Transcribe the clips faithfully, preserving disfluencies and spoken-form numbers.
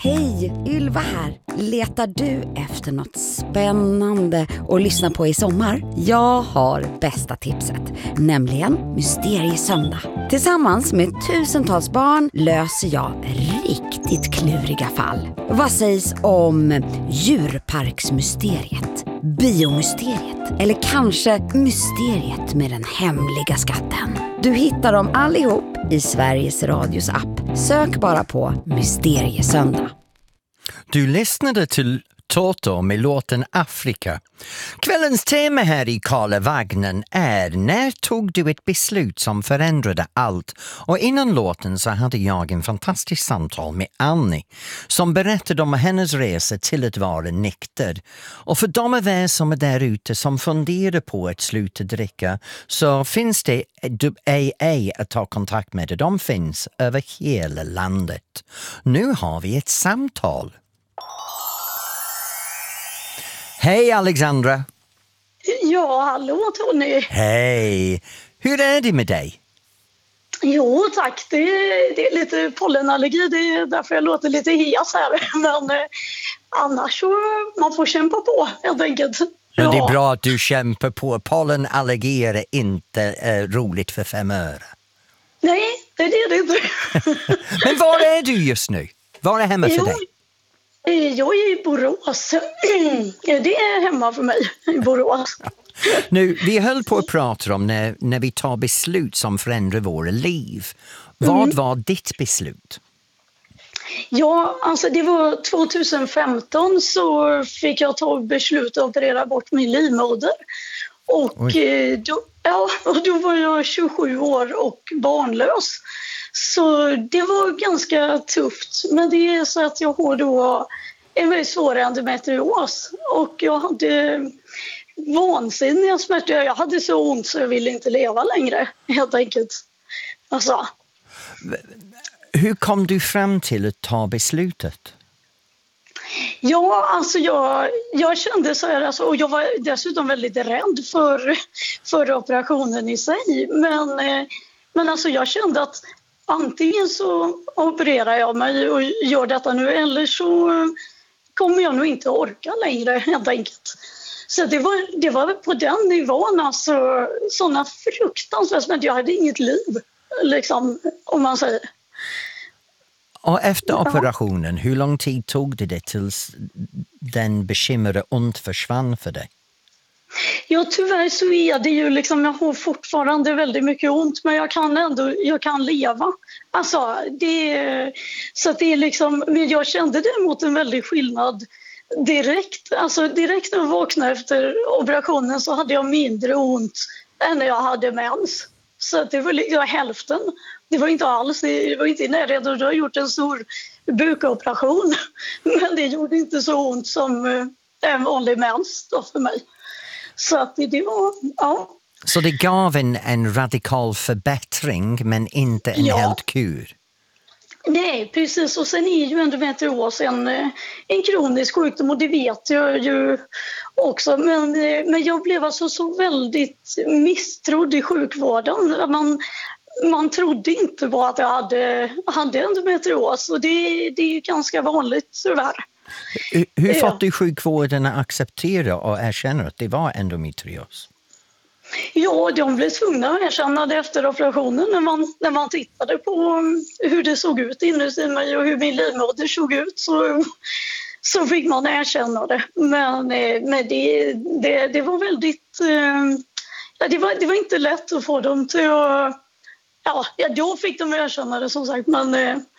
Hej, Ylva här. Letar du efter något spännande att lyssna på i sommar? Jag har bästa tipset, nämligen Mysteriesöndag. Tillsammans med tusentals barn löser jag riktigt kluriga fall. Vad sägs om djurparksmysteriet, biomysteriet eller kanske mysteriet med den hemliga skatten? Du hittar dem allihop i Sveriges Radios app. Sök bara på Mysteriesöndag. Du lyssnade till Toto med låten Afrika. Kvällens tema här i Karlavagnen är: när tog du ett beslut som förändrade allt? Och innan låten så hade jag en fantastisk samtal med Annie som berättade om hennes resa till att vara nykter. Och för de av er som är där ute som funderar på att sluta dricka, så finns det A A att ta kontakt med. De finns över hela landet. Nu har vi ett samtal. Hej Alexandra! Ja, hallå Tony! Hej! Hur är det med dig? Jo tack, det är, det är lite pollenallergi, det är därför jag låter lite hes här. Men eh, annars så man får kämpa på helt enkelt. Ja. Det är bra att du kämpar på. Pollenallergi är inte eh, roligt för fem öre. Nej, det är det inte. Men var är du just nu? Var är hemma för jo. dig? Jag är i Borås. Det är hemma för mig i Borås. Nu, vi höll på att prata om när, när vi tar beslut som förändrar våra liv. Vad mm. var ditt beslut? Ja, alltså det var tjugohundrafemton så fick jag ta beslut att operera bort min livmoder. Och då, ja, och då var jag tjugosju år och barnlös. Så det var ganska tufft, men det är så att jag har då en väldigt svår endometrios och jag hade vansinniga smärtor. Jag hade så ont så jag ville inte leva längre, helt enkelt. Alltså. Hur kom du fram till att ta beslutet? Ja, alltså jag, jag kände så här, alltså, och jag var dessutom väldigt rädd för, för operationen i sig. Men, men alltså jag kände att antingen så opererar jag mig och gör detta nu eller så kommer jag nog inte orka längre helt enkelt. Så det var, det var på den nivån, alltså sådana fruktansvärt, men jag hade inget liv liksom, om man säger. Och efter operationen, hur lång tid tog det tills den bekymrade ont försvann för dig? Ja, tyvärr så är det ju liksom, jag har fortfarande väldigt mycket ont, men jag kan ändå, jag kan leva. Alltså, det, så att det är liksom, men jag kände däremot en väldig skillnad direkt. Alltså direkt när jag vaknade efter operationen så hade jag mindre ont än när jag hade mens. Så att det var liksom hälften. Det var inte alls, det var inte närredan. Du har gjort en stor bukoperation, men det gjorde inte så ont som en vanlig mens då för mig. Så att det, det var, ja. Så det gav en, en radikal förbättring men inte en ja. helt kur? Nej, precis. Och sen är ju endometrios en, en kronisk sjukdom och det vet jag ju också. Men, men jag blev alltså så väldigt misstrodd i sjukvården. Man, man trodde inte på att jag hade, hade endometrios och det, det är ju ganska vanligt tyvärr. Hur, hur fått du sjukvården att acceptera och erkänna att det var endometrios? Ja, de blev tvungna att erkänna det efter operationen när man, när man tittade på hur det såg ut inuti mig och hur min livmoder såg ut så, så fick man erkänna det. Men, men det, det, det var väldigt... Ja, det, var, det var inte lätt att få dem till att... Ja, då fick de erkänna det som sagt, men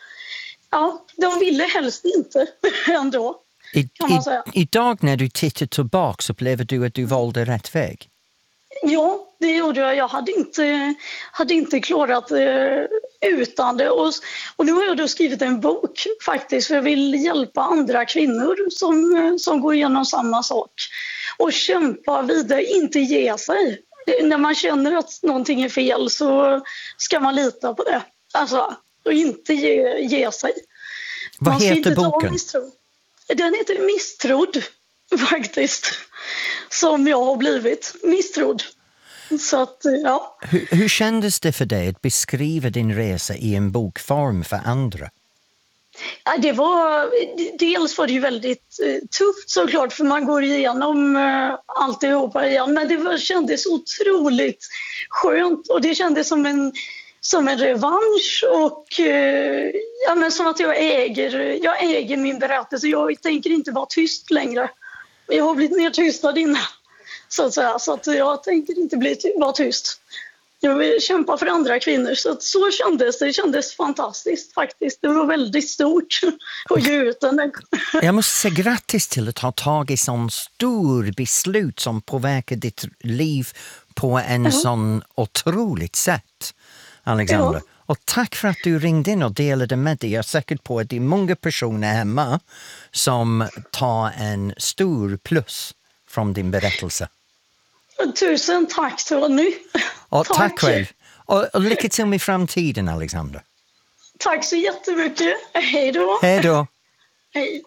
ja, de ville helst inte ändå, kan man säga. I, idag när du tittar tillbaka så upplever du att du valde rätt väg? Ja, det gjorde jag. Jag hade inte, hade inte klarat det utan det. Och, och nu har jag då skrivit en bok faktiskt för jag vill hjälpa andra kvinnor som, som går igenom samma sak. Och kämpa vidare, inte ge sig. När man känner att någonting är fel så ska man lita på det. Alltså, och inte ge, ge sig. Vad heter boken? Den heter Misstrodd faktiskt. Som jag har blivit misstrodd. Så att, ja. Hur, hur kändes det för dig att beskriva din resa i en bokform för andra? Ja, det var, dels var det ju väldigt eh, tufft såklart, för man går igenom eh, alltihopa igen. Men det var, kändes otroligt skönt och det kändes som en, som en revansch och eh, ja, men som att jag äger, jag äger min berättelse. Jag tänker inte vara tyst längre. Jag har blivit nedtystad innan, så att säga. Så att jag tänker inte bli, vara tyst. Jag vill kämpa för andra kvinnor. Så, att så kändes det. Det kändes fantastiskt faktiskt. Det var väldigt stort att ge ut den. Jag måste säga grattis till att ha tagit sån stor beslut som påverkar ditt liv på en uh-huh. sån otroligt sätt, Alexandra. Uh-huh. Och tack för att du ringde in och delade med dig. Jag är säker på att det är många personer hemma som tar en stor plus från din berättelse. Tusen tack, Tony. Och tack, tack själv. Och, och lycka till med framtiden, Alexandra. Tack så jättemycket. Hej då. Hej då. Hej.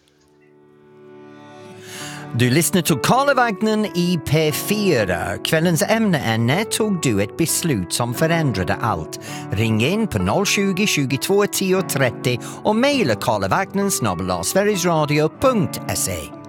Du lyssnar till Karlavagnen i P fyra. Kvällens ämne är när tog du ett beslut som förändrade allt? Ring in på noll tjugo, tjugotvå, tio, trettio och mejla karlavagnen snabel-a sverigesradio punkt se.